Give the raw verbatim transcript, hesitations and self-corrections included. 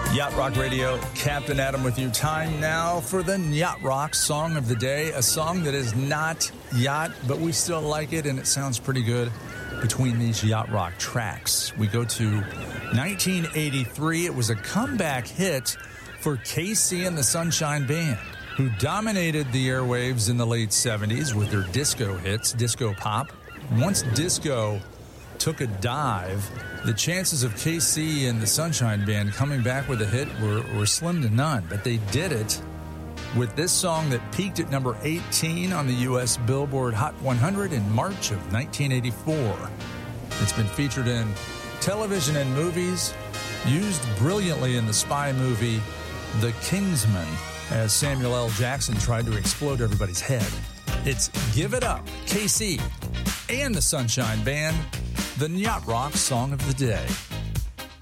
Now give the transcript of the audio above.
Yacht Rock Radio, Captain Adam with you. Time now for the Yacht Rock Song of the Day, a song that is not yacht, but we still like it, and it sounds pretty good between these Yacht Rock tracks. We go to nineteen eighty-three. It was a comeback hit for K C and the Sunshine Band, who dominated the airwaves in the late seventies with their disco hits, disco pop. Once disco took a dive, the chances of K C and the Sunshine Band coming back with a hit were, were slim to none. But they did it with this song that peaked at number eighteen on the U S Billboard Hot one hundred in March of nineteen eighty-four. It's been featured in television and movies, used brilliantly in the spy movie The Kingsman, as Samuel L. Jackson tried to explode everybody's head. It's Give It Up, K C and the Sunshine Band, the Yacht Rock Song of the Day.